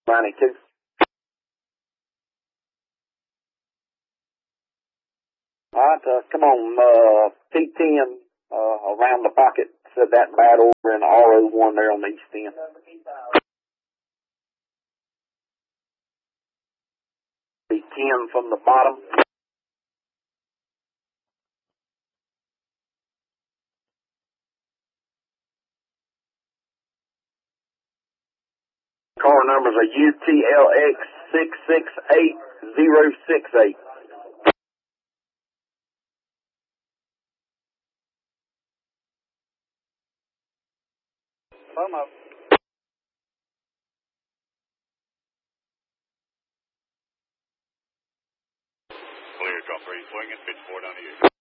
92. All right, come on, T10, around the pocket. Said that bad over in RO1 there on the east end. T10 from the bottom. Car numbers are UTLX 668068. FOMO. Clear, drop 3, swing and pitch 4 down to you.